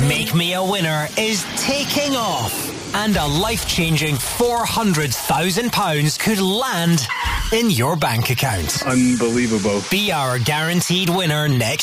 Make Me a Winner is taking off. And a life-changing £400,000 could land in your bank account. Unbelievable. Be our guaranteed winner next